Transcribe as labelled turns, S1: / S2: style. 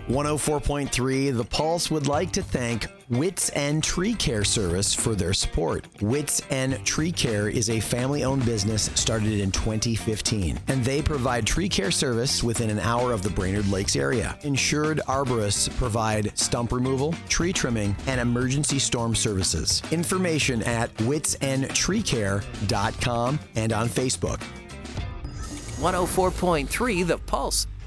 S1: 104.3 The Pulse would like to thank Wits End Tree Care Service for their support. Wits End Tree Care is a family-owned business started in 2015, and they provide tree care service within an hour of the Brainerd Lakes area. Insured arborists provide stump removal, tree trimming, and emergency storm services. Information at witsendtreecare.com and on Facebook.
S2: 104.3 The Pulse.